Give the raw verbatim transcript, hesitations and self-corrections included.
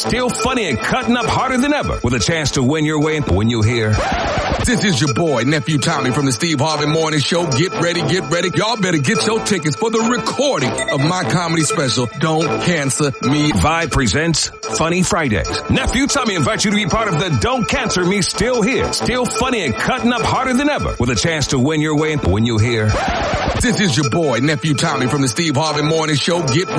still funny and cutting up harder than ever with a chance to win your way when you hear. This is your boy, Nephew Tommy from the Steve Harvey Morning Show. Get ready, get ready. Y'all better get your tickets for the recording of my comedy special, Don't Cancer Me. Vibe presents Funny Fridays. Nephew Tommy invites you to be part of the Don't Cancer Me Still Here. Still funny and cutting up harder than ever with a chance to win your way when you hear. This is your boy, Nephew Tommy from the Steve Harvey Morning Show. Get ready.